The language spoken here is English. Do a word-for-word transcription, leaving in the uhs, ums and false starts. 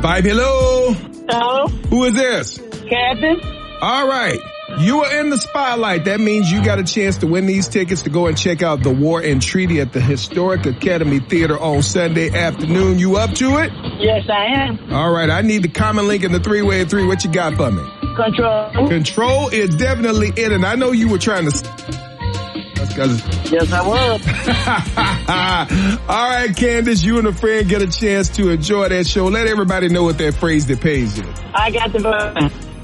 Five, hello. Hello. Who is this? Captain. All right. You are in the spotlight. That means you got a chance to win these tickets to go and check out The War and Treaty at the Historic Academy Theater on Sunday afternoon. You up to it? Yes, I am. All right. I need the common link in the three-way of three. What you got for me? Control. Control is definitely in, and I know you were trying to... That's because... Yes, I was. All right, Candace, you and a friend get a chance to enjoy that show. Let everybody know what that phrase that pays is. I got the button.